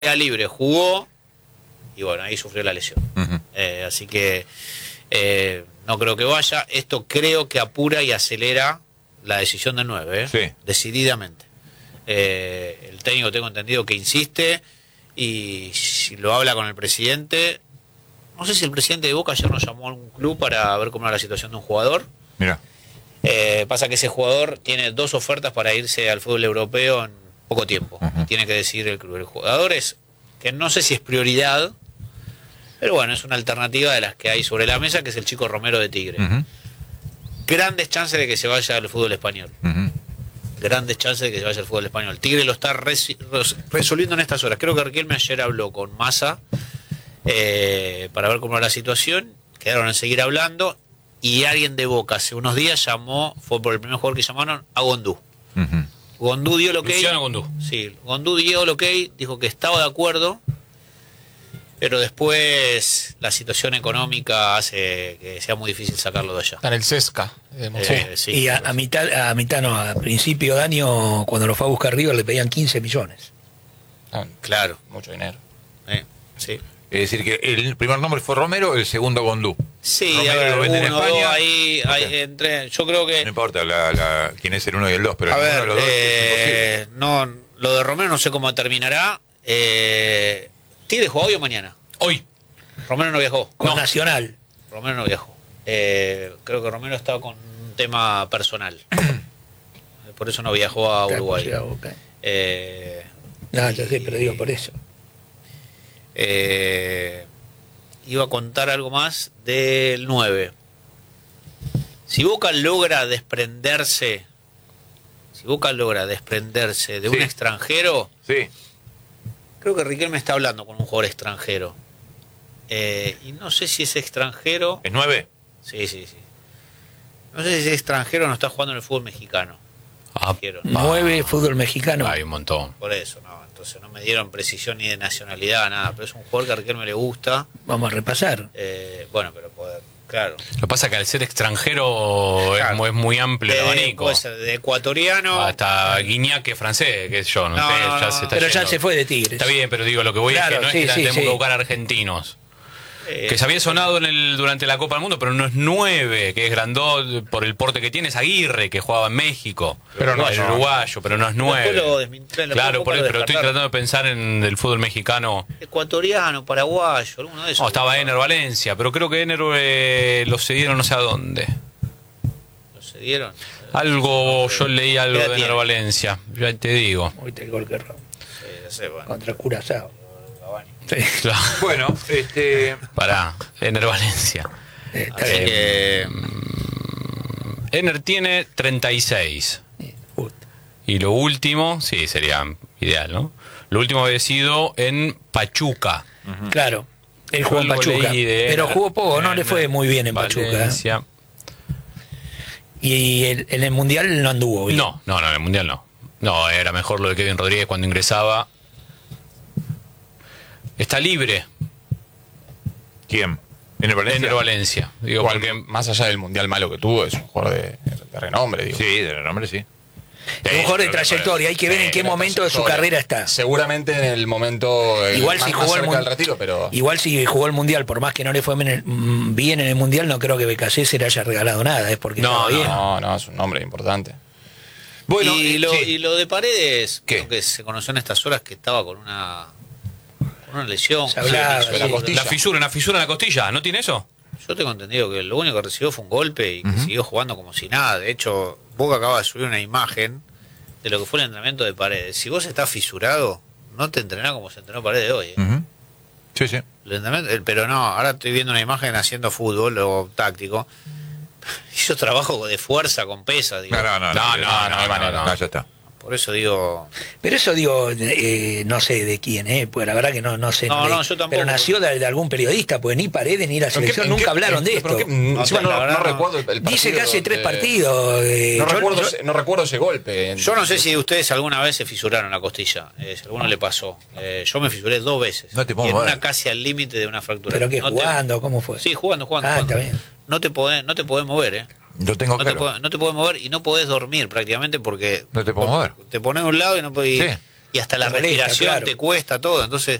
libre, jugó y bueno, ahí sufrió la lesión. Así que no creo que vaya. Esto creo que apura y acelera la decisión del 9, Sí. Decididamente. El técnico tengo entendido que insiste y si lo habla con el presidente. No sé si el presidente de Boca ayer nos llamó a algún club para ver cómo era la situación de un jugador. Mira. Pasa que ese jugador tiene 2 ofertas para irse al fútbol europeo en poco tiempo. Tiene que decidir el club. El jugador es, que no sé si es prioridad, pero bueno, es una alternativa de las que hay sobre la mesa, que es el chico Romero de Tigre. Grandes chances de que se vaya al fútbol español. Grandes chances de que se vaya al fútbol español. Tigre lo está resolviendo en estas horas. Creo que Riquelme ayer habló con Massa para ver cómo era la situación. Quedaron en seguir hablando. Y alguien de Boca hace unos días fue por el primer jugador que llamaron, a Gondú. Gondú dio el ok. Luciano Gondú. Sí, Gondú dio el ok, dijo que estaba de acuerdo, pero después la situación económica hace que sea muy difícil sacarlo de allá. Está en el Cesca. Sí, Y a principio de año, cuando lo fue a buscar River, le pedían 15 millones. claro. Mucho dinero. Sí. Es decir, que el primer nombre fue Romero, el segundo Gondú. Sí, Romero a ver, lo vende en uno, dos, España. ahí entre, yo creo que... No importa quién es el 1 y el 2, pero A ninguno ver, de los dos es imposible. no, lo de Romero no sé cómo terminará. ¿Tigre juega hoy o mañana? Hoy. Romero no viajó. Con Nacional. Romero no viajó. Creo que Romero estaba con un tema personal. Por eso no viajó a Uruguay. No, yo sé, pero digo por eso. Iba a contar algo más del 9. Si Boca logra desprenderse de un Sí. extranjero, Sí. creo que Riquelme está hablando con un jugador extranjero. Y no sé si ese extranjero... ¿Es 9? Sí. No sé si ese extranjero no está jugando en el fútbol mexicano. Dijeron. 9 fútbol mexicano. Hay un montón. Por eso, no. Entonces no me dieron precisión ni de nacionalidad, nada. Pero es un jugador que a Riquelme le gusta. Vamos a repasar. Bueno, pero poder, claro. Lo que pasa es que al ser extranjero Claro. es muy amplio el abanico. Puede ser de ecuatoriano. Hasta Guiñac francés, qué sé yo. No, No, sé, no, ya no, se está Pero ya yendo. se fue de Tigres. Está bien, pero digo, lo que voy Claro, es que no sí, es que sí, tenemos sí. que buscar argentinos. Que se había Sí. sonado durante la Copa del Mundo, pero no es 9, que es grandot por el porte que tiene. Es Aguirre, que jugaba en México. Pero no, es no. uruguayo, pero no es 9. Después lo desmintieron, Claro, después lo pero estoy descartaron. tratando de pensar en el fútbol mexicano. Ecuatoriano, paraguayo, alguno de esos. No, estaba Ener Valencia, pero creo que Ener lo cedieron no sé a dónde. ¿Lo cedieron? Algo, yo leí algo ¿Qué edad de Ener tiene? Valencia, ya te digo. Ahorita el gol que erró. No sé, bueno. Contra Curazao. Cavani. Sí. Claro. Bueno, Pará, Ener Valencia. Está Así bien. que... Ener tiene 36. Justo. Y lo último, sí, sería ideal, ¿no? Lo último había sido en Pachuca. Claro. Él jugó en Yo algo Pachuca. leí de Pero Ener, jugó poco, no le Ener fue muy bien en Pachuca. Valencia. Y en el Mundial no anduvo bien. No, en el Mundial no. No, era mejor lo de Kevin Rodríguez cuando ingresaba. Está libre ¿quién? ¿En Valencia? Ener Valencia. Digo, Igual, porque más allá del mundial malo que tuvo, es un jugador de renombre, digo. Sí, de nombre sí. Es un jugador de trayectoria. Hay que ver en qué momento de su carrera está. Seguramente en el momento Igual más, si más jugó el cerca del Mun- retiro, pero Igual si jugó el Mundial, por más que no le fue bien en el Mundial, no creo que BKC se le haya regalado nada. Es porque No, estaba bien. no, es un nombre importante. Bueno, y, sí. lo de Paredes, ¿Qué? creo que se conoció en estas horas que estaba con una lesión. Se hablaba, Sí, de la sí. costilla. una fisura en la costilla, ¿no tiene eso? Yo tengo entendido que lo único que recibió fue un golpe y que siguió jugando como si nada. De hecho, Boca acaba de subir una imagen de lo que fue el entrenamiento de Paredes. Si vos estás fisurado, no te entrenás como se entrenó Paredes hoy. Ujú. Sí, sí. El entrenamiento- pero no, ahora estoy viendo una imagen haciendo fútbol o táctico. Hizo trabajo de fuerza con pesas. Digo. No, hay manera. No, ya está. Por eso digo... Pero eso digo, no sé de quién, pues la verdad que no sé. No, de- no, yo tampoco. Pero nació de algún periodista, pues ni Paredes ni la selección nunca hablaron de esto. Encima la verdad, no no. recuerdo el partido. Dice que hace 3 donde- partidos. No recuerdo ese golpe. Yo no sé si ustedes alguna vez se fisuraron la costilla, si a alguno le pasó. Yo me fisuré 2 veces. No te puedo y en mover. una casi al límite de una fractura. Pero que No te- jugando, ¿cómo fue? Sí, jugando. Ah, está bien. No te podés mover, Yo tengo No te podés mover y no podés dormir prácticamente porque No te podés mover. te pones de un lado y no podés. Sí. y hasta la Te molesta, respiración claro. te cuesta todo. Entonces,